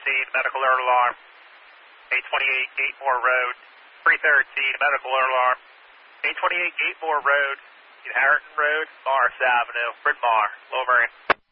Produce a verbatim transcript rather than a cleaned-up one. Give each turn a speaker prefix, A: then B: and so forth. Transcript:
A: thirteen, medical alert alarm. eight twenty-eight Gatemore Road, three thirteen, medical alert alarm. eight twenty-eight Gatemore Road, Harrington Road, Morris Avenue, Bryn Mawr, Low Marine.